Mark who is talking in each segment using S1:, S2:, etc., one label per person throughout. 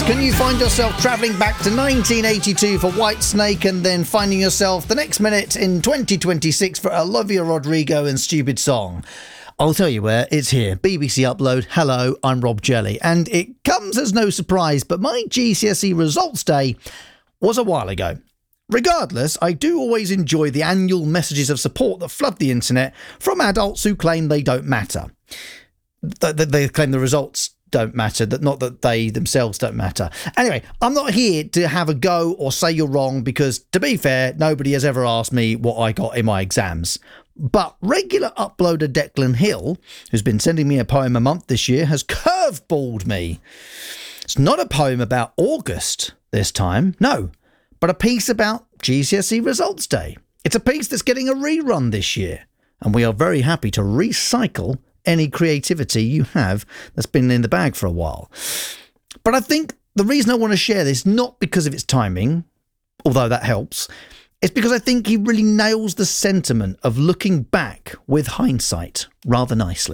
S1: Can you find yourself travelling back to 1982 for Whitesnake and then finding yourself the next minute in 2026 for Olivia Rodrigo and Stupid Song? I'll tell you where, it's here. BBC Upload. Hello, I'm Rob Jelly. And it comes as no surprise, but my GCSE results day was a while ago. Regardless, I do always enjoy the annual messages of support that flood the internet from adults who claim they don't matter. They claim the results don't matter, not that they themselves don't matter. Anyway, I'm not here to have a go or say you're wrong because, to be fair, nobody has ever asked me what I got in my exams. But regular uploader Declan Hill, who's been sending me a poem a month this year, has curveballed me. It's not a poem about August this time, no, but a piece about GCSE Results Day. It's a piece that's getting a rerun this year, and we are very happy to recycle any creativity you have that's been in the bag for a while. But I think the reason I want to share this, not because of its timing, although that helps, it's because I think he really nails the sentiment of looking back with hindsight rather nicely.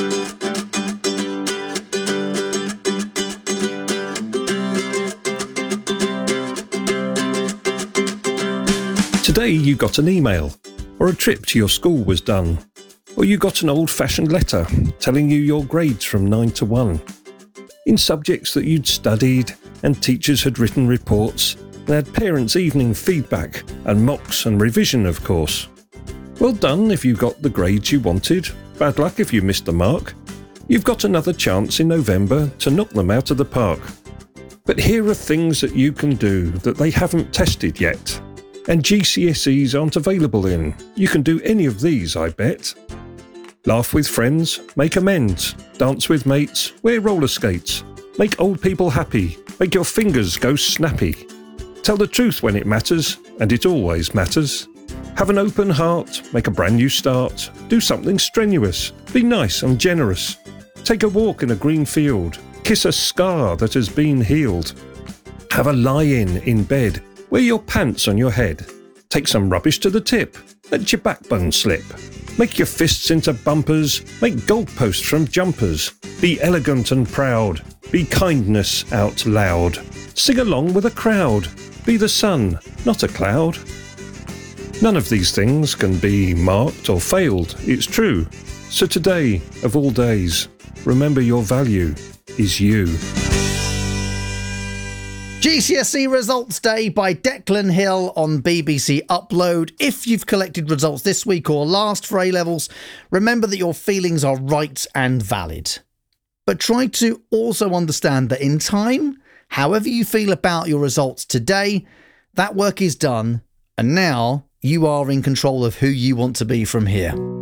S2: Today you got an email, or a trip to your school was done, or you got an old-fashioned letter telling you your grades from 9 to 1, in subjects that you'd studied, and teachers had written reports, and had parents' evening feedback, and mocks and revision, of course. Well done if you got the grades you wanted, bad luck if you missed the mark. You've got another chance in November to knock them out of the park. But here are things that you can do that they haven't tested yet, and GCSEs aren't available in. You can do any of these, I bet. Laugh with friends, make amends, dance with mates, wear roller skates, make old people happy, make your fingers go snappy. Tell the truth when it matters, and it always matters. Have an open heart, make a brand new start, do something strenuous, be nice and generous. Take a walk in a green field, kiss a scar that has been healed. Have a lie-in in bed, wear your pants on your head. Take some rubbish to the tip, let your backbone slip. Make your fists into bumpers, make goalposts from jumpers. Be elegant and proud, be kindness out loud. Sing along with a crowd, be the sun, not a cloud. None of these things can be marked or failed, it's true. So today, of all days, remember your value is you.
S1: GCSE Results Day by Declan Hill on BBC Upload. If you've collected results this week or last for A-levels, remember that your feelings are right and valid. But try to also understand that in time, however you feel about your results today, that work is done, and now you are in control of who you want to be from here.